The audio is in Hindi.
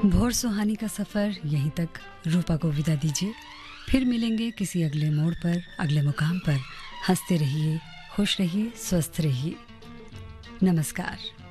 भोर सुहानी का सफ़र यहीं तक रूपा को विदा दीजिए। फिर मिलेंगे किसी अगले मोड़ पर, अगले मुकाम पर। हंसते रहिए, खुश रहिए, स्वस्थ रहिए। नमस्कार।